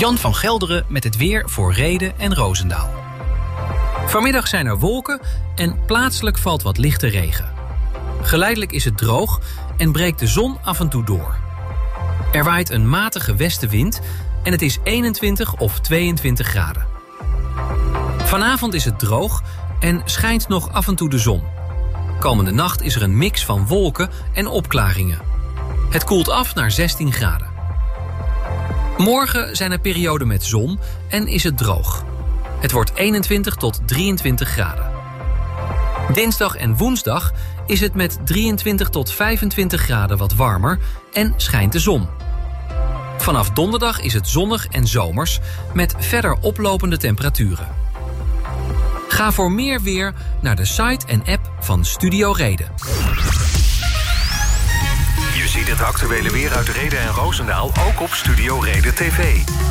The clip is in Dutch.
Jan van Gelderen met het weer voor Rheden en Roosendaal. Vanmiddag zijn er wolken en plaatselijk valt wat lichte regen. Geleidelijk is het droog en breekt de zon af en toe door. Er waait een matige westenwind en het is 21 of 22 graden. Vanavond is het droog en schijnt nog af en toe de zon. Komende nacht is er een mix van wolken en opklaringen. Het koelt af naar 16 graden. Morgen zijn er perioden met zon en is het droog. Het wordt 21 tot 23 graden. Dinsdag en woensdag is het met 23 tot 25 graden wat warmer en schijnt de zon. Vanaf donderdag is het zonnig en zomers met verder oplopende temperaturen. Ga voor meer weer naar de site en app van Studio Reden. Je ziet het actuele weer uit Rheden en Roosendaal ook op Studio Reden TV.